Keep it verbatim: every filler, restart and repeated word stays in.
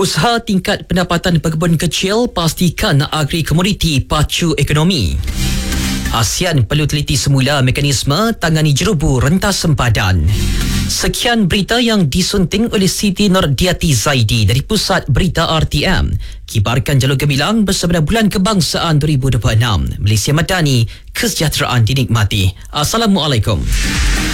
Usaha tingkat pendapatan pekebun kecil pastikan agri-komoditi pacu ekonomi. ASEAN perlu teliti semula mekanisme tangani jerubu rentas sempadan. Sekian berita yang disunting oleh Siti Nordiati Zaidi dari Pusat Berita R T M. Kibarkan jalur gemilang bersama Bulan Kebangsaan dua ribu dua puluh enam. Malaysia Madani, kesejahteraan dinikmati. Assalamualaikum.